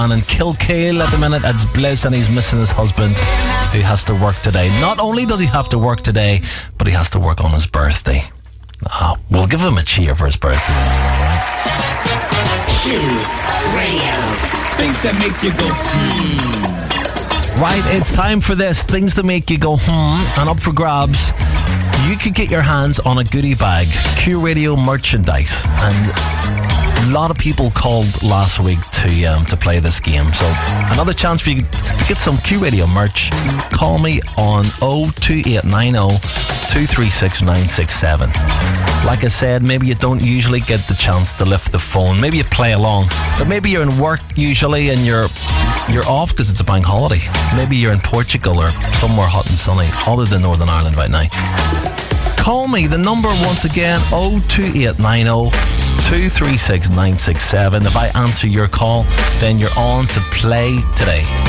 And in Kilkeel at the minute, it's Bliss, and he's missing his husband who has to work today. Not only does he have to work today, but he has to work on his birthday. We'll give him a cheer for his birthday. Radio. Things that make you go Right, it's time for this. Things that make you go and up for grabs. You could get your hands on a goodie bag, Q Radio merchandise, and a lot of people called last week to play this game. So another chance for you to get some Q Radio merch. Call me on 02890 236 967. Like I said, maybe you don't usually get the chance to lift the phone. Maybe you play along, but maybe you're in work usually and you're off because it's a bank holiday. Maybe you're in Portugal or somewhere hot and sunny, other than Northern Ireland right now. Call me. The number once again, 02890 236 967. If I answer your call, then you're on to play today.